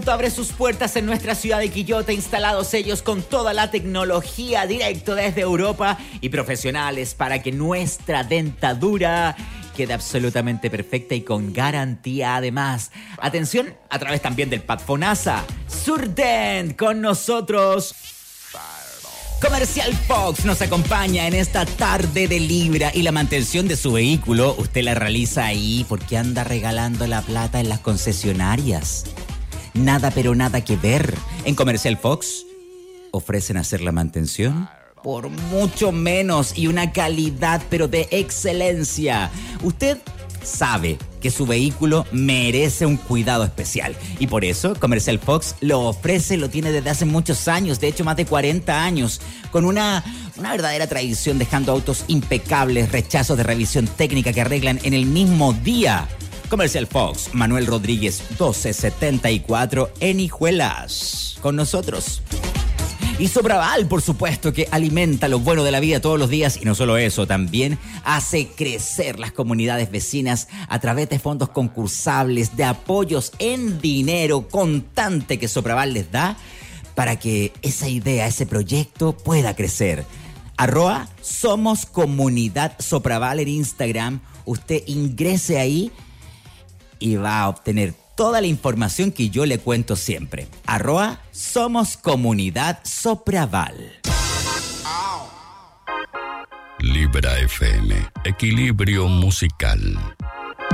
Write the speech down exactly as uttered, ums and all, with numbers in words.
Abre sus puertas en nuestra ciudad de Quillota, instalados ellos con toda la tecnología directo desde Europa y profesionales para que nuestra dentadura quede absolutamente perfecta y con garantía además. Atención, a través también del Pad FONASA. Surdent con nosotros. Comercial Fox nos acompaña en esta tarde de Libra y la mantención de su vehículo usted la realiza ahí porque anda regalando la plata en las concesionarias. Nada pero nada que ver. En Comercial Fox ofrecen hacer la mantención por mucho menos y una calidad pero de excelencia. Usted sabe que su vehículo merece un cuidado especial y por eso Comercial Fox lo ofrece, lo tiene desde hace muchos años, de hecho más de cuarenta años, con una, una verdadera tradición, dejando autos impecables, rechazos de revisión técnica que arreglan en el mismo día. Comercial Fox, Manuel Rodríguez doce setenta y cuatro en Hijuelas. Con nosotros. Y Sopraval, por supuesto, que alimenta lo bueno de la vida todos los días y no solo eso, también hace crecer las comunidades vecinas a través de fondos concursables, de apoyos en dinero constante que Sopraval les da para que esa idea, ese proyecto pueda crecer. Arroba Somos Comunidad Sopraval en Instagram. Usted ingrese ahí y va a obtener toda la información que yo le cuento siempre. Arroba Somos Comunidad Sopraval. Libra F M, equilibrio musical.